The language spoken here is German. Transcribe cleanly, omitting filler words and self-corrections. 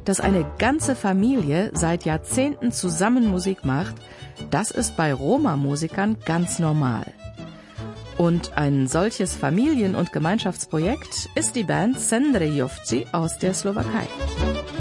Dass eine ganze Familie seit Jahrzehnten zusammen Musik macht, das ist bei Roma-Musikern ganz normal. Und ein solches Familien- und Gemeinschaftsprojekt ist die Band Sendrejovci aus der Slowakei.